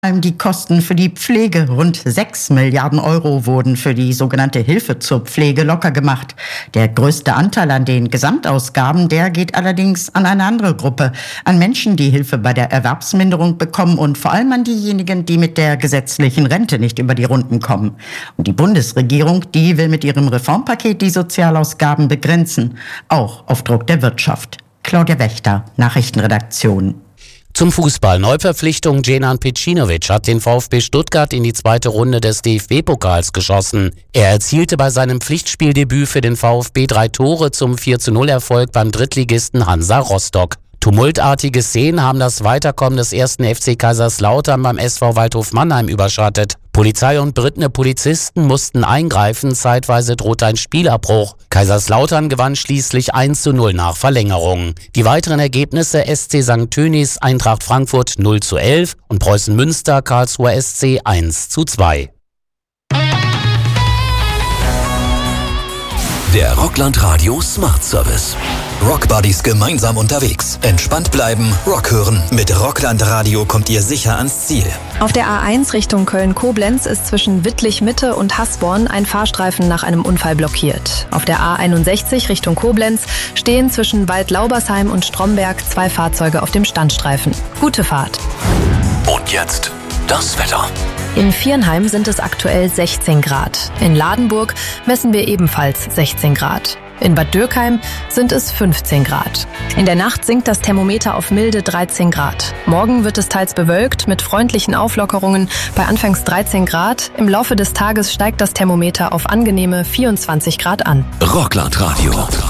Die Kosten für die Pflege, rund 6 Milliarden Euro, wurden für die sogenannte Hilfe zur Pflege locker gemacht. Der größte Anteil an den Gesamtausgaben, der geht allerdings an eine andere Gruppe, an Menschen, die Hilfe bei der Erwerbsminderung bekommen und vor allem an diejenigen, die mit der gesetzlichen Rente nicht über die Runden kommen. Und die Bundesregierung, die will mit ihrem Reformpaket die Sozialausgaben begrenzen, auch auf Druck der Wirtschaft. Claudia Wächter, Nachrichtenredaktion. Zum Fußball. Neuverpflichtung Djenan Pecinovic hat den VfB Stuttgart in die zweite Runde des DFB-Pokals geschossen. Er erzielte bei seinem Pflichtspieldebüt für den VfB 3 Tore zum 4:0-Erfolg beim Drittligisten Hansa Rostock. Tumultartige Szenen haben das Weiterkommen des 1. FC Kaiserslautern beim SV Waldhof Mannheim überschattet. Polizei und berittene Polizisten mussten eingreifen, zeitweise drohte ein Spielabbruch. Kaiserslautern gewann schließlich 1:0 nach Verlängerung. Die weiteren Ergebnisse: SC St. Tönis, Eintracht Frankfurt 0:11 und Preußen Münster, Karlsruher SC 1:2. Der Rockland Radio Smart Service. Rockbuddies gemeinsam unterwegs. Entspannt bleiben, Rock hören. Mit Rockland Radio kommt ihr sicher ans Ziel. Auf der A1 Richtung Köln-Koblenz ist zwischen Wittlich-Mitte und Hasborn ein Fahrstreifen nach einem Unfall blockiert. Auf der A61 Richtung Koblenz stehen zwischen Waldlaubersheim und Stromberg 2 Fahrzeuge auf dem Standstreifen. Gute Fahrt. Und jetzt das Wetter. In Viernheim sind es aktuell 16 Grad. In Ladenburg messen wir ebenfalls 16 Grad. In Bad Dürkheim sind es 15 Grad. In der Nacht sinkt das Thermometer auf milde 13 Grad. Morgen wird es teils bewölkt mit freundlichen Auflockerungen bei anfangs 13 Grad. Im Laufe des Tages steigt das Thermometer auf angenehme 24 Grad an. Rockland Radio.